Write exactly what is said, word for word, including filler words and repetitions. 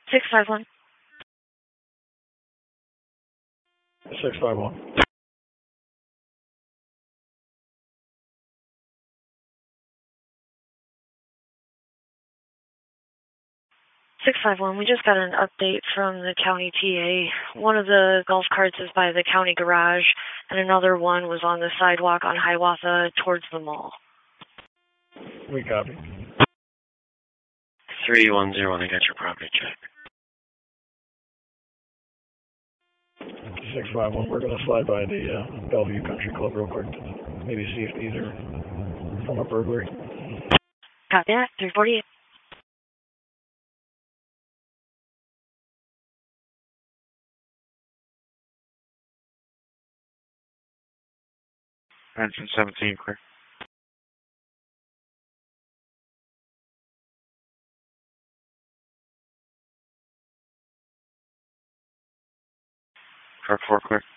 six five one. six five one. six five one, we just got an update from the county T A. One of the golf carts is by the county garage, and another one was on the sidewalk on Hiawatha towards the mall. We copy. three one zero one, I got your property check. six five one, we're going to slide by the uh, Bellevue Country Club real quick to maybe see if these are from a burglary. Copy that, three forty-eight. Engine seventeen, clear. Truck four, clear.